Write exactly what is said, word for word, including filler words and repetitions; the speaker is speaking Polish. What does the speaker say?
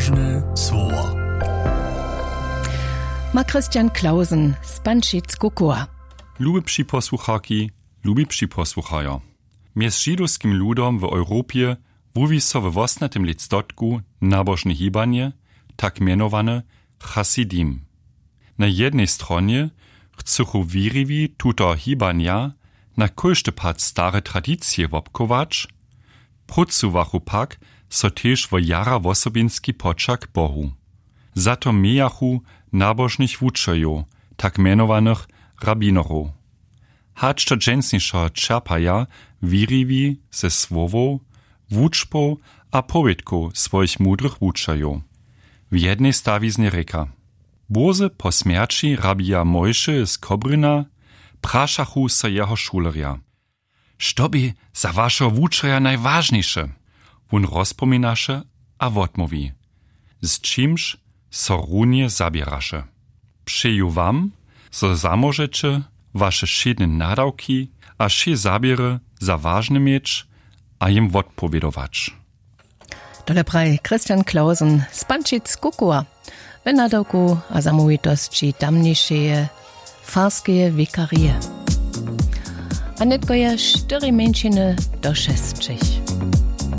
Ważne słowa. Ma Christian Klausen z Pančic-Kukua. Lubipši posłuchaki, lubipši posłuchajo. Mjez židowskim ludom w Europie wuwi so w osnatym lictotku nabożne hibanie, tak mianowane Hasidim. Na jednej stronie chcą wiriwi tuto hibania na kojszty pad stare tradycje wopkować, prucuwachu pak so też w jara wosobinski poczak Bohu. Zato mijachu nabożnych wuczojów, tak mianowanych rabinorów. Hacz to dżęsniszo czerpaja wiriwi ze słowów, wuczpów a powiedków swoich mudrych wuczojów. W jednej stawiznie reka. Boze po śmierci rabija Mojszy z Kobryna praszachu so jeho šulerja. Što bi za vašo wuczoja najważniejsze? Wun rozpominaše a wotmowi. Z czymś so runie zabieraše. Přeju wam, so zamożecie wasze šedne nadawki a še zabiery za ważne mieć a im wotpowiedować. Dole praj Christian Klausen z Pančic-Kukua. W nadawku a zamówitości tamniejszej farskie wikarie. A netko je cztery mężczyny do sześciu.